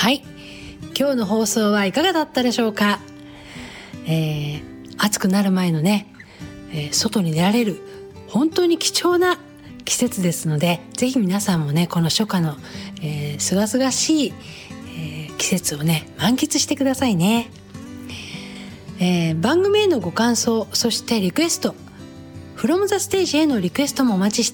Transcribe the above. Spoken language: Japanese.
はい、今日の放送はいかがだったでしょうか。暑くなる前のね、外に出られる本当に貴重な季節ですので、ぜひ皆さんもねこの初夏のすがすがしい、季節をね満喫してくださいね。番組へのご感想、そしてリクエスト、from the stage へのリクエストもお待ちして